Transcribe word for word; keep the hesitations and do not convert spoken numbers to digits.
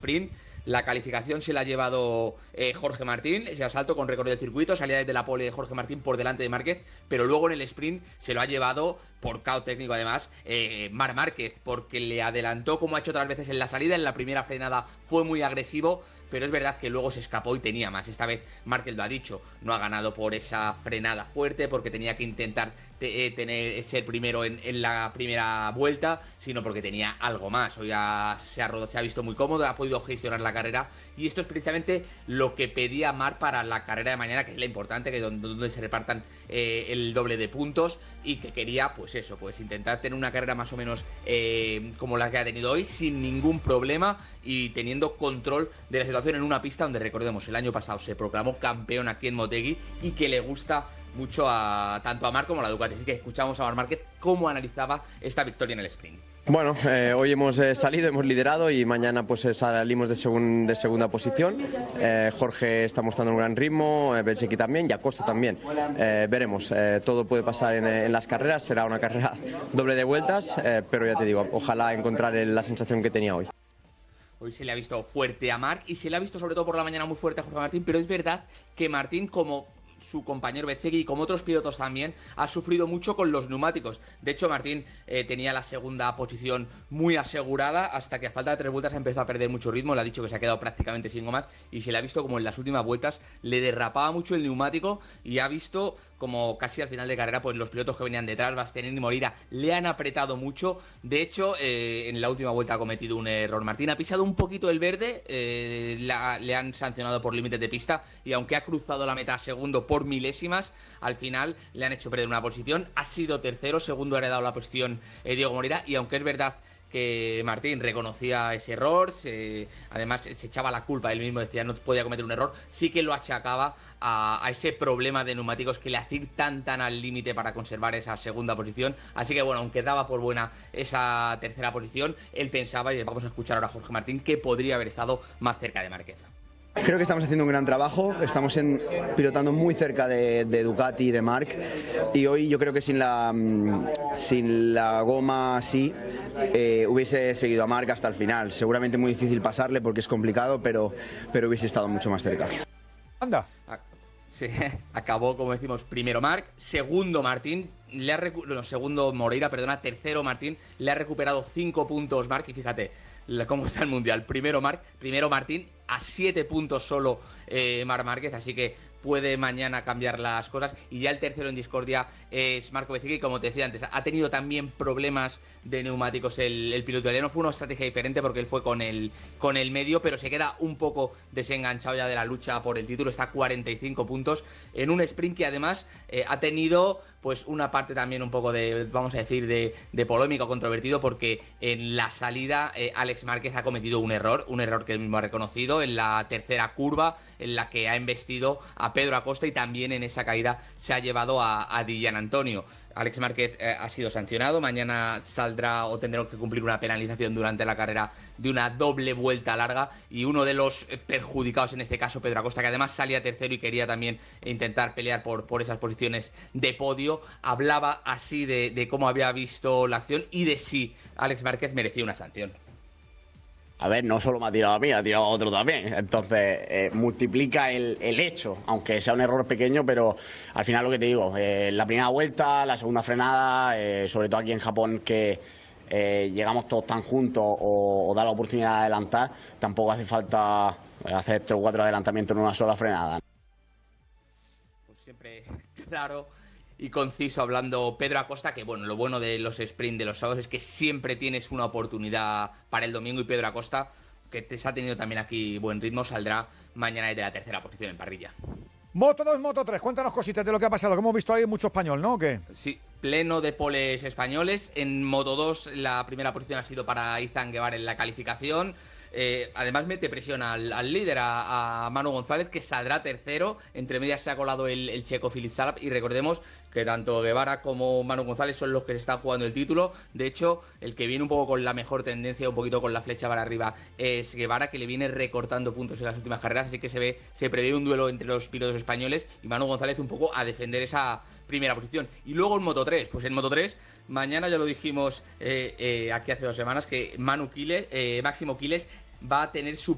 sprint. La calificación se la ha llevado eh, Jorge Martín, ese asalto con récord del circuito, salía desde la pole de Jorge Martín por delante de Márquez, pero luego en el sprint se lo ha llevado, por caos técnico además, eh, Marc Márquez, porque le adelantó como ha hecho otras veces en la salida. En la primera frenada fue muy agresivo, pero es verdad que luego se escapó y tenía más. Esta vez Márquez lo ha dicho, no ha ganado por esa frenada fuerte, porque tenía que intentar te, eh, tener ser primero en, en la primera vuelta, sino porque tenía algo más. Hoy ha, se, ha rodado, se ha visto muy cómodo, ha podido gestionar la carrera, y esto es precisamente lo que pedía Marc para la carrera de mañana, que es la importante, que es donde, donde se repartan eh, el doble de puntos, y que quería, pues eso, pues intentar tener una carrera más o menos eh, como la que ha tenido hoy, sin ningún problema y teniendo control de la situación en una pista donde, recordemos, el año pasado se proclamó campeón aquí en Motegi y que le gusta mucho a tanto a Marc como a la Ducati. Así que escuchamos a Marc Márquez cómo analizaba esta victoria en el sprint. Bueno, eh, hoy hemos eh, salido, hemos liderado y mañana pues eh, salimos de, segun, de segunda posición. Eh, Jorge está mostrando un gran ritmo, eh, Bezzecchi también y Acosta también. Eh, veremos, eh, todo puede pasar en, en las carreras, será una carrera doble de vueltas, eh, pero ya te digo, ojalá encontrar el, la sensación que tenía hoy. Hoy se le ha visto fuerte a Marc y se le ha visto sobre todo por la mañana muy fuerte a Jorge Martín, pero es verdad que Martín, como su compañero Bezzecchi y como otros pilotos también, ha sufrido mucho con los neumáticos. De hecho, Martín eh, tenía la segunda posición muy asegurada hasta que a falta de tres vueltas empezó a perder mucho ritmo. Le ha dicho que se ha quedado prácticamente sin gomas y se le ha visto como en las últimas vueltas le derrapaba mucho el neumático, y ha visto como casi al final de carrera pues los pilotos que venían detrás, Bastianini y Moreira, le han apretado mucho. De hecho, eh, en la última vuelta ha cometido un error Martín, ha pisado un poquito el verde, eh, la, le han sancionado por límites de pista, y aunque ha cruzado la meta segundo por milésimas, al final le han hecho perder una posición. Ha sido tercero, segundo ha heredado la posición eh, Diego Moreira, y aunque es verdad que Martín reconocía ese error, se, además se echaba la culpa, él mismo decía no podía cometer un error, sí que lo achacaba a, a ese problema de neumáticos que le hacía ir tan tan al límite para conservar esa segunda posición. Así que bueno, aunque daba por buena esa tercera posición, él pensaba, y vamos a escuchar ahora a Jorge Martín, que podría haber estado más cerca de Márquez. Creo que estamos haciendo un gran trabajo, estamos en, pilotando muy cerca de, de Ducati y de Marc, y hoy yo creo que sin la, sin la goma así eh, hubiese seguido a Marc hasta el final. Seguramente muy difícil pasarle porque es complicado, pero, pero hubiese estado mucho más cerca. Anda. Sí, acabó, como decimos, primero Marc, segundo Martín, le ha recu no, segundo Moreira, perdona, tercero Martín, le ha recuperado cinco puntos Marc, y fíjate cómo está el mundial. Primero Marc, primero Martín, a siete puntos solo eh, Marc Márquez, así que puede mañana cambiar las cosas. Y ya el tercero en discordia es Marco Bezzecchi, como te decía antes, ha tenido también problemas de neumáticos el, el piloto italiano. Fue una estrategia diferente porque él fue con el, con el medio, pero se queda un poco desenganchado ya de la lucha por el título. Está a cuarenta y cinco puntos en un sprint que además eh, ha tenido pues una parte también un poco de, vamos a decir, de, de polémico, controvertido, porque en la salida eh, Alex Márquez ha cometido un error, un error que él mismo ha reconocido en la tercera curva, en la que ha embestido a Pedro Acosta, y también en esa caída se ha llevado a, a Di Giannantonio. Alex Márquez eh, ha sido sancionado, mañana saldrá o tendrá que cumplir una penalización durante la carrera de una doble vuelta larga, y uno de los perjudicados en este caso, Pedro Acosta, que además salía tercero y quería también intentar pelear por, por esas posiciones de podio, hablaba así de, de cómo había visto la acción y de si Alex Márquez merecía una sanción. A ver, no solo me ha tirado a mí, ha tirado a otro también. Entonces, eh, multiplica el, el hecho, aunque sea un error pequeño, pero al final lo que te digo, eh, la primera vuelta, la segunda frenada, eh, sobre todo aquí en Japón, que eh, llegamos todos tan juntos o, o da la oportunidad de adelantar, tampoco hace falta hacer tres o cuatro adelantamientos en una sola frenada. Pues siempre claro y conciso hablando Pedro Acosta, que bueno, lo bueno de los sprint de los sábados es que siempre tienes una oportunidad para el domingo, y Pedro Acosta, que te ha tenido también aquí buen ritmo, saldrá mañana desde la tercera posición en parrilla. Moto dos, Moto tres, cuéntanos cositas de lo que ha pasado, que hemos visto ahí mucho español, ¿no? ¿O qué? Sí, pleno de poles españoles. En Moto dos la primera posición ha sido para Izan Guevara en la calificación. Eh, además mete presión al, al líder, a, a Manu González, que saldrá tercero. Entre medias se ha colado el, el checo Filip Salap, y recordemos que tanto Guevara como Manu González son los que se están jugando el título. De hecho, el que viene un poco con la mejor tendencia, un poquito con la flecha para arriba, es Guevara, que le viene recortando puntos en las últimas carreras, así que se ve, se prevé un duelo entre los pilotos españoles, y Manu González un poco a defender esa primera posición. Y luego en Moto tres, pues en Moto tres mañana ya lo dijimos eh, eh, aquí hace dos semanas, que Manu Quiles, eh, Máximo Quiles va a tener su